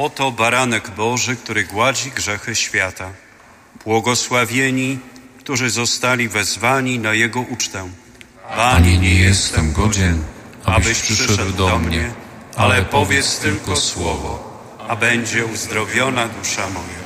Oto baranek Boży, który gładzi grzechy świata. Błogosławieni, którzy zostali wezwani na Jego ucztę. Panie, nie jestem godzien, abyś przyszedł do mnie, ale powiedz tylko słowo, a będzie uzdrowiona dusza moja.